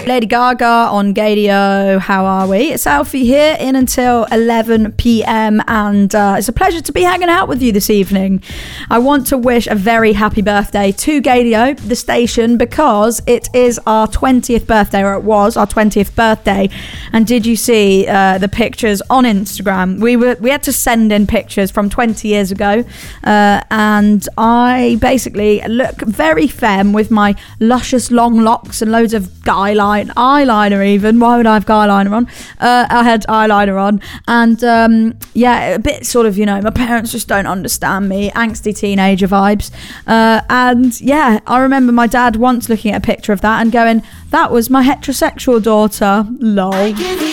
Lady Gaga on Gadio. How are we? It's Alfie here, in until 11 p.m. and it's a pleasure to be hanging out with you this evening. I want to wish a very happy birthday to Gadio, the station, because it is our 20th birthday, or it was our 20th birthday. And did you see the pictures on Instagram? We had to send in pictures from 20 years ago, and I basically look very femme with my luscious long locks and loads of eyeliner even. Why would I have eyeliner on? I had eyeliner on, and a bit sort of, my parents just don't understand me, angsty teenager vibes, and yeah, I remember my dad once looking at a picture of that and going, that was my heterosexual daughter, lol.